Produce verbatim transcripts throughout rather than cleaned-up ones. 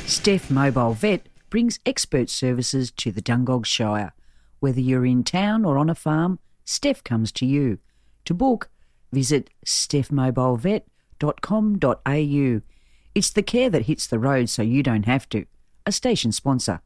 Steph Mobile Vet brings expert services to the Dungog Shire. Whether you're in town or on a farm, Steph comes to you. To book, visit steph mobile vet dot com dot a u. It's the care that hits the road so you don't have to. A station sponsor.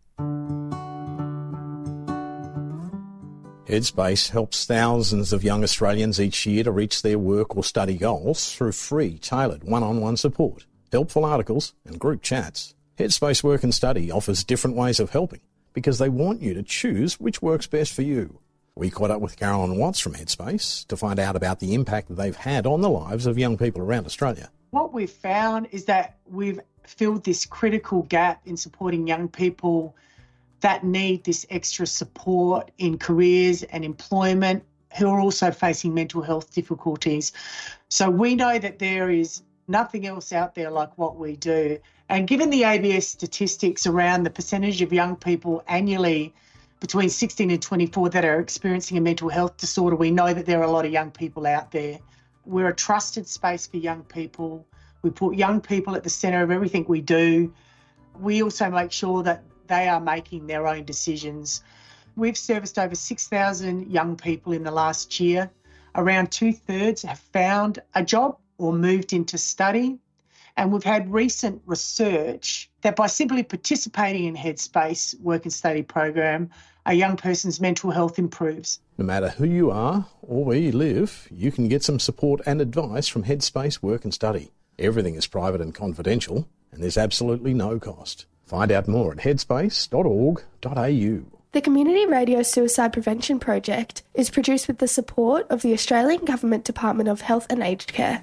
Headspace helps thousands of young Australians each year to reach their work or study goals through free, tailored one-on-one support, helpful articles and group chats. Headspace Work and Study offers different ways of helping because they want you to choose which works best for you. We caught up with Carolyn Watts from Headspace to find out about the impact that they've had on the lives of young people around Australia. What we've found is that we've filled this critical gap in supporting young people that need this extra support in careers and employment, who are also facing mental health difficulties. So we know that there is nothing else out there like what we do. And given the A B S statistics around the percentage of young people annually between sixteen and twenty-four that are experiencing a mental health disorder, we know that there are a lot of young people out there. We're a trusted space for young people. We put young people at the centre of everything we do. We also make sure that they are making their own decisions. We've serviced over six thousand young people in the last year. Around two-thirds have found a job or moved into study. And we've had recent research that by simply participating in Headspace Work and Study program, a young person's mental health improves. No matter who you are or where you live, you can get some support and advice from Headspace Work and Study. Everything is private and confidential, and there's absolutely no cost. Find out more at headspace dot org dot a u. The Community Radio Suicide Prevention Project is produced with the support of the Australian Government Department of Health and Aged Care.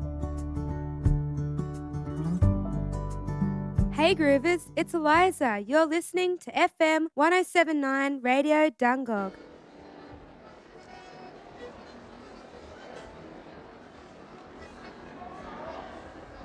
Hey Groovers, it's Eliza. You're listening to F M one oh seven point nine Radio Dungog.